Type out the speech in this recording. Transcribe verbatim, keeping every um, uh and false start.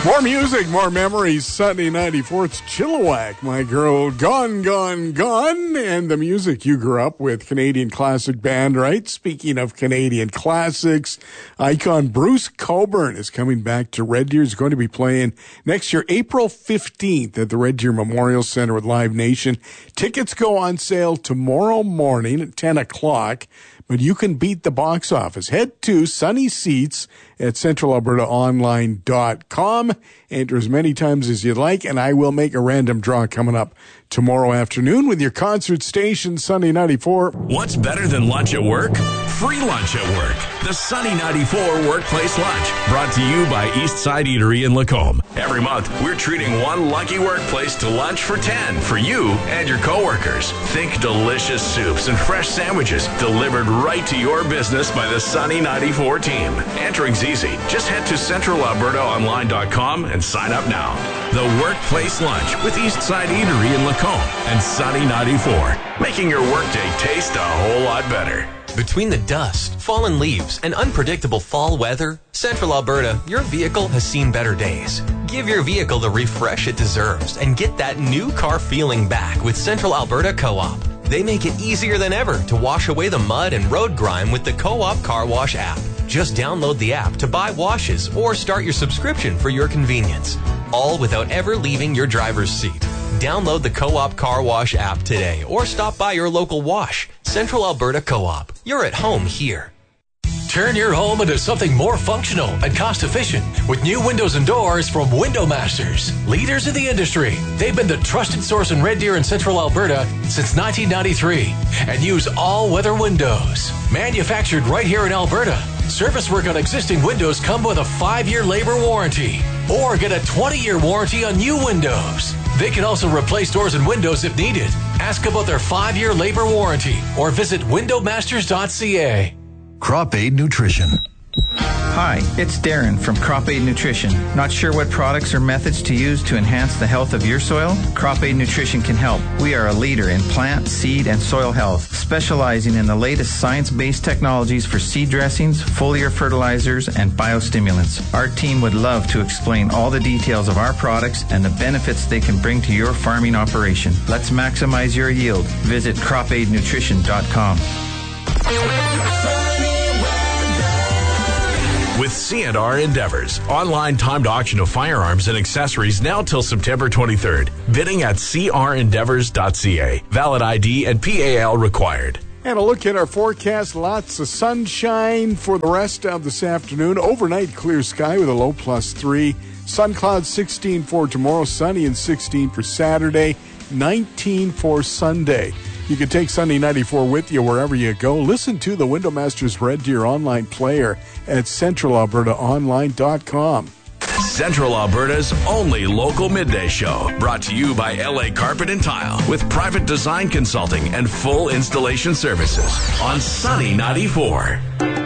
More music, more memories. Sunday ninety-four, it's Chilliwack, my girl, Gone, Gone, Gone. And the music you grew up with, Canadian classic band, right? Speaking of Canadian classics, icon Bruce Cockburn is coming back to Red Deer. He's going to be playing next year, April fifteenth at the Red Deer Memorial Center with Live Nation. Tickets go on sale tomorrow morning at ten o'clock. But you can beat the box office. Head to Sunny Seats at central alberta online dot com. Enter as many times as you'd like, and I will make a random draw coming up tomorrow afternoon with your concert station, Sunny ninety-four. What's better than lunch at work? Free lunch at work. The Sunny ninety-four Workplace Lunch, brought to you by Eastside Eatery in Lacombe. Every month, we're treating one lucky workplace to lunch for ten for you and your coworkers. Think delicious soups and fresh sandwiches delivered right to your business by the Sunny ninety-four team. Entering's easy. Just head to central alberta online dot com and sign up now. The Workplace Lunch with Eastside Eatery in Lacombe and Sunny ninety-four, making your workday taste a whole lot better. Between the dust, fallen leaves, and unpredictable fall weather, Central Alberta, your vehicle has seen better days. Give your vehicle the refresh it deserves and get that new car feeling back with Central Alberta Co-op. They make it easier than ever to wash away the mud and road grime with the Co-op Car Wash app. Just download the app to buy washes or start your subscription for your convenience, all without ever leaving your driver's seat. Download the Co-op Car Wash app today or stop by your local wash. Central Alberta Co-op. You're at home here. Turn your home into something more functional and cost-efficient with new windows and doors from Window Masters. Leaders in the industry, they've been the trusted source in Red Deer and Central Alberta since nineteen ninety-three and use all-weather windows. Manufactured right here in Alberta, service work on existing windows come with a five-year labor warranty or get a twenty-year warranty on new windows. They can also replace doors and windows if needed. Ask about their five-year labor warranty or visit window masters dot c a. Crop Aid Nutrition. Hi, it's Darren from Crop Aid Nutrition. Not sure what products or methods to use to enhance the health of your soil? Crop Aid Nutrition can help. We are a leader in plant, seed, and soil health, specializing in the latest science-based technologies for seed dressings, foliar fertilizers, and biostimulants. Our team would love to explain all the details of our products and the benefits they can bring to your farming operation. Let's maximize your yield. Visit crop aid nutrition dot com. With C and R Endeavors, online timed auction of firearms and accessories now till September twenty-third. Bidding at c r endeavors dot c a. Valid I D and P A L required. And a look at our forecast. Lots of sunshine for the rest of this afternoon. Overnight clear sky with a low plus three. Sun clouds sixteen for tomorrow. Sunny and sixteen for Saturday. nineteen for Sunday. You can take Sunday ninety-four with you wherever you go. Listen to the Window Masters Red Deer online player at central alberta online dot com. Central Alberta's only local midday show, brought to you by L A Carpet and Tile, with private design consulting and full installation services on Sunny ninety-four.